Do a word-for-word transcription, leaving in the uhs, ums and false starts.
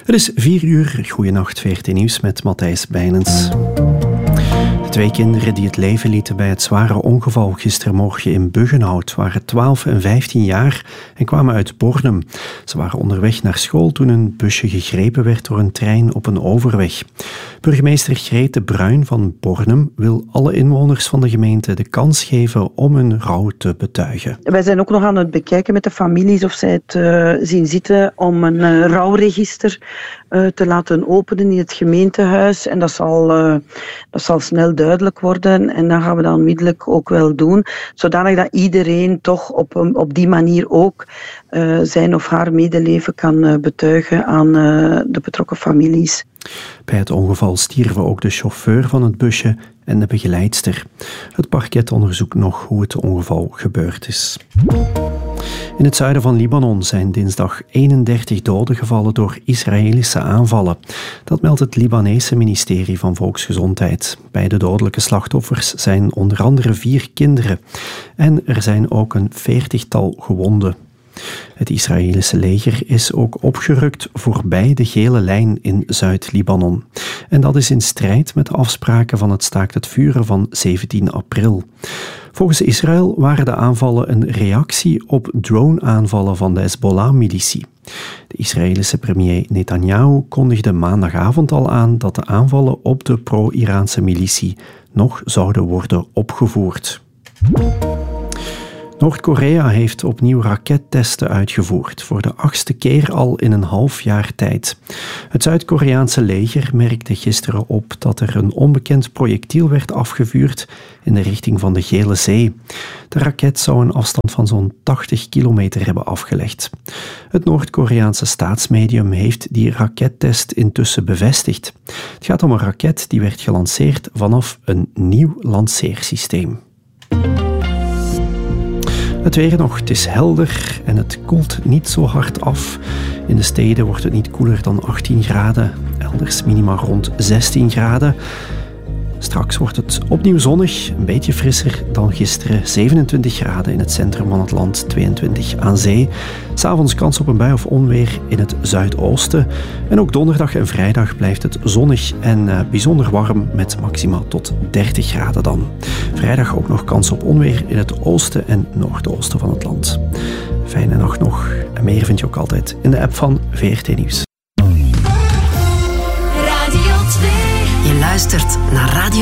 Het is vier uur. Goeienacht, V R T Nieuws met Matthijs Bijnens. De twee kinderen die het leven lieten bij het zware ongeval gistermorgen in Buggenhout waren twaalf en vijftien jaar en kwamen uit Bornem. Ze waren onderweg naar school toen een busje gegrepen werd door een trein op een overweg. Burgemeester Grete Bruin van Bornem wil alle inwoners van de gemeente de kans geven om hun rouw te betuigen. Wij zijn ook nog aan het bekijken met de families of zij het uh, zien zitten om een uh, rouwregister uh, te laten openen in het gemeentehuis. En dat zal, uh, dat zal snel duidelijk worden en dan gaan we dat onmiddellijk ook wel doen, zodanig dat iedereen toch op, op die manier ook uh, zijn of haar medeleven kan uh, betuigen aan uh, de betrokken families. Bij het ongeval stierven ook de chauffeur van het busje en de begeleidster. Het parket onderzoekt nog hoe het ongeval gebeurd is. In het zuiden van Libanon zijn dinsdag eenendertig doden gevallen door Israëlische aanvallen. Dat meldt het Libanese ministerie van Volksgezondheid. Bij de dodelijke slachtoffers zijn onder andere vier kinderen. En er zijn ook een veertigtal gewonden. Het Israëlische leger is ook opgerukt voorbij de gele lijn in Zuid-Libanon. En dat is in strijd met de afspraken van het staakt het vuren van zeventien april. Volgens Israël waren de aanvallen een reactie op drone-aanvallen van de Hezbollah-militie. De Israëlische premier Netanyahu kondigde maandagavond al aan dat de aanvallen op de pro-Iraanse militie nog zouden worden opgevoerd. Noord-Korea heeft opnieuw rakettesten uitgevoerd, voor de achtste keer al in een half jaar tijd. Het Zuid-Koreaanse leger merkte gisteren op dat er een onbekend projectiel werd afgevuurd in de richting van de Gele Zee. De raket zou een afstand van zo'n tachtig kilometer hebben afgelegd. Het Noord-Koreaanse staatsmedium heeft die rakettest intussen bevestigd. Het gaat om een raket die werd gelanceerd vanaf een nieuw lanceersysteem. Het weer nog, het is helder en het koelt niet zo hard af. In de steden wordt het niet koeler dan achttien graden, elders minima rond zestien graden. Straks wordt het opnieuw zonnig, een beetje frisser dan gisteren. zevenentwintig graden in het centrum van het land, tweeëntwintig aan zee. 'S Avonds kans op een bui of onweer in het zuidoosten. En ook donderdag en vrijdag blijft het zonnig en uh, bijzonder warm met maxima tot dertig graden dan. Vrijdag ook nog kans op onweer in het oosten en noordoosten van het land. Fijne nacht nog. En meer vind je ook altijd in de app van V R T Nieuws. Je luistert naar Radio